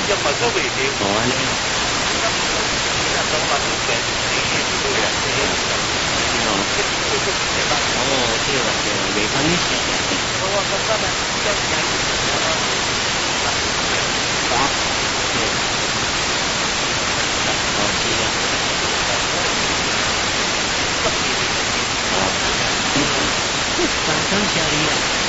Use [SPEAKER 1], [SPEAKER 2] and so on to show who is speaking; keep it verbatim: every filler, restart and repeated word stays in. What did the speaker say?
[SPEAKER 1] 一物都未了。
[SPEAKER 2] 哦，安尼。
[SPEAKER 1] 一種物都病，你都有人
[SPEAKER 2] 哦。哦，對啦對啦，未講呢事。
[SPEAKER 1] 我話咁真係真係打。
[SPEAKER 2] 哦，是啊。哦，感謝你啊。